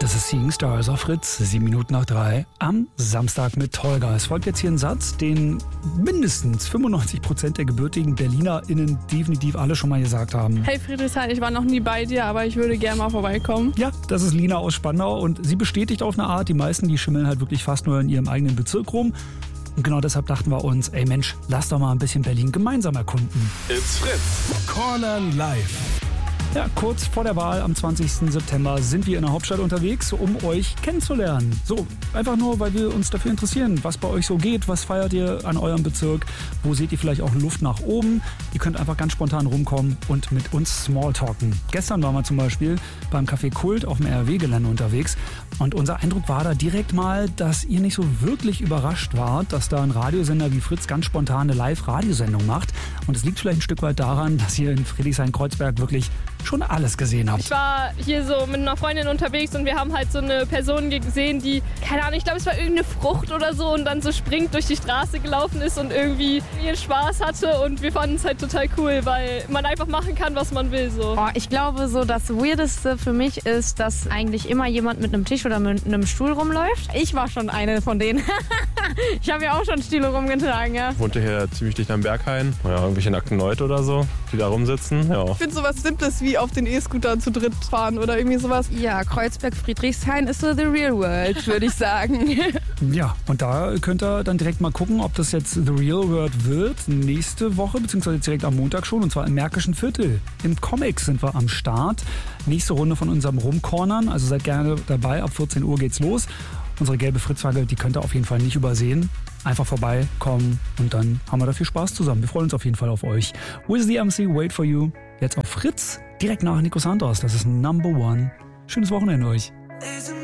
Das ist Seeing Stars auf Fritz, 7 Minuten nach 3 am Samstag mit Holger. Es folgt jetzt hier ein Satz, den mindestens 95% der gebürtigen BerlinerInnen definitiv alle schon mal gesagt haben. Hey Friedrichshain, ich war noch nie bei dir, aber ich würde gerne mal vorbeikommen. Ja, das ist Lina aus Spandau und sie bestätigt auf eine Art, die meisten, die schimmeln halt wirklich fast nur in ihrem eigenen Bezirk rum. Und genau deshalb dachten wir uns, ey Mensch, lass doch mal ein bisschen Berlin gemeinsam erkunden. It's Fritz. Cornern live. Ja, kurz vor der Wahl am 20. September sind wir in der Hauptstadt unterwegs, um euch kennenzulernen. So, einfach nur, weil wir uns dafür interessieren, was bei euch so geht, was feiert ihr an eurem Bezirk, wo seht ihr vielleicht auch Luft nach oben. Ihr könnt einfach ganz spontan rumkommen und mit uns Smalltalken. Gestern waren wir zum Beispiel beim Café Kult auf dem RW-Gelände unterwegs und unser Eindruck war da direkt mal, dass ihr nicht so wirklich überrascht wart, dass da ein Radiosender wie Fritz ganz spontan eine Live-Radiosendung macht. Und es liegt vielleicht ein Stück weit daran, dass ihr in Friedrichshain-Kreuzberg wirklich schon alles gesehen habt. Ich war hier so mit einer Freundin unterwegs und wir haben halt so eine Person gesehen, die, keine Ahnung, ich glaube es war irgendeine Frucht oder so und dann so springend durch die Straße gelaufen ist und irgendwie ihren Spaß hatte und wir fanden es halt total cool, weil man einfach machen kann, was man will. So. Oh, ich glaube so, das Weirdeste für mich ist, dass eigentlich immer jemand mit einem Tisch oder mit einem Stuhl rumläuft. Ich war schon eine von denen. Ich habe ja auch schon Stühle rumgetragen, ja. Wohnte hier ziemlich dicht am Berghain. Ja, irgendwelche nackten Leute oder so, die da rumsitzen. Ja. Ich finde sowas Simples wie auf den E-Scooter zu dritt fahren oder irgendwie sowas. Ja, Kreuzberg-Friedrichshain ist so the real world, würde ich sagen. Ja, und da könnt ihr dann direkt mal gucken, ob das jetzt the real world wird. Nächste Woche, beziehungsweise direkt am Montag schon, und zwar im Märkischen Viertel. Im Comics sind wir am Start. Nächste Runde von unserem Rumcornern, also seid gerne dabei. Ab 14 Uhr geht's los. Unsere gelbe Fritzflagge, die könnt ihr auf jeden Fall nicht übersehen. Einfach vorbeikommen und dann haben wir da viel Spaß zusammen. Wir freuen uns auf jeden Fall auf euch. With the MC, Wait for You. Jetzt auf Fritz, direkt nach Nico Santos. Das ist Number One. Schönes Wochenende euch.